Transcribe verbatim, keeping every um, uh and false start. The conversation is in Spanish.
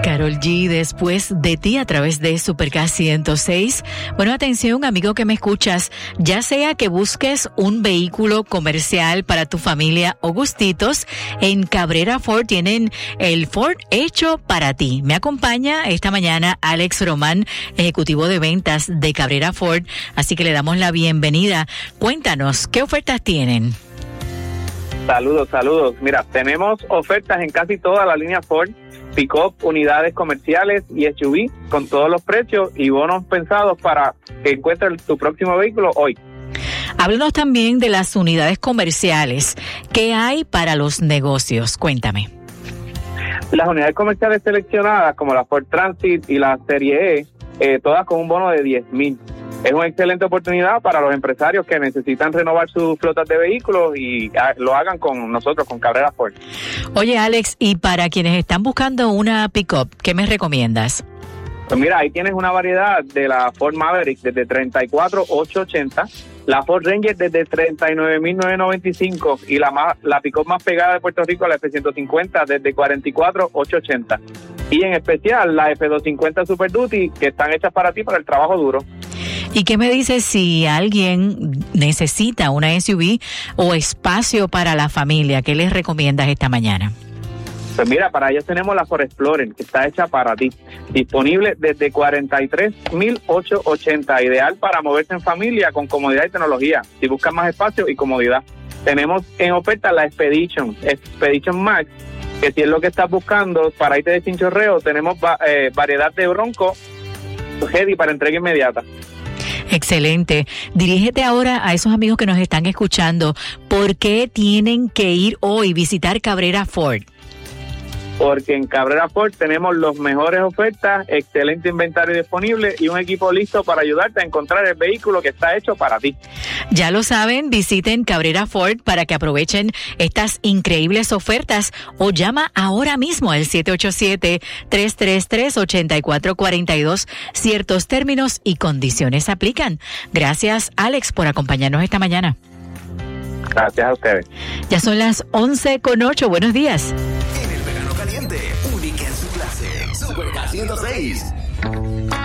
Karol G, después de ti a través de Super K ciento seis. Bueno, atención, amigo que me escuchas, ya sea que busques un vehículo comercial para tu familia o gustitos, en Cabrera Ford tienen el Ford hecho para ti. Me acompaña esta mañana Alex Román, ejecutivo de ventas de Cabrera Ford, así que le damos la bienvenida. Cuéntanos, ¿qué ofertas tienen? Saludos, saludos. Mira, tenemos ofertas en casi toda la línea Ford, pick-up, unidades comerciales y S U V con todos los precios y bonos pensados para que encuentres tu próximo vehículo hoy. Háblanos también de las unidades comerciales. ¿Qué hay para los negocios? Cuéntame. Las unidades comerciales seleccionadas, como la Ford Transit y la Serie E, eh, todas con un bono de diez mil. Es una excelente oportunidad para los empresarios que necesitan renovar sus flotas de vehículos y a, lo hagan con nosotros, con Cabrera Ford. Oye, Alex, y para quienes están buscando una pick-up, ¿qué me recomiendas? Pues mira, ahí tienes una variedad de la Ford Maverick desde treinta y cuatro mil ochocientos ochenta, la Ford Ranger desde treinta y nueve mil novecientos noventa y cinco y la más, la pick-up más pegada de Puerto Rico, la F ciento cincuenta, desde cuarenta y cuatro mil ochocientos ochenta. Y en especial la F doscientos cincuenta Super Duty, que están hechas para ti, para el trabajo duro. ¿Y qué me dices si alguien necesita una S U V o espacio para la familia? ¿Qué les recomiendas esta mañana? Pues mira, para ellos tenemos la Ford Explorer, que está hecha para ti. Disponible desde cuarenta y tres mil ochocientos ochenta, ideal para moverse en familia con comodidad y tecnología, si buscas más espacio y comodidad. Tenemos en oferta la Expedition, Expedition Max, que si es lo que estás buscando para irte de chinchorreo, tenemos eh, variedad de Bronco Heavy para entrega inmediata. Excelente. Dirígete ahora a esos amigos que nos están escuchando. ¿Por qué tienen que ir hoy visitar Cabrera Ford? Porque en Cabrera Ford tenemos las mejores ofertas, excelente inventario disponible y un equipo listo para ayudarte a encontrar el vehículo que está hecho para ti. Ya lo saben, visiten Cabrera Ford para que aprovechen estas increíbles ofertas o llama ahora mismo al siete ocho siete, tres tres tres, ocho cuatro cuatro dos. Ciertos términos y condiciones aplican. Gracias, Alex, por acompañarnos esta mañana. Gracias a ustedes. Ya son las once con ocho. Buenos días. En el verano caliente, única en su clase. Super K ciento seis.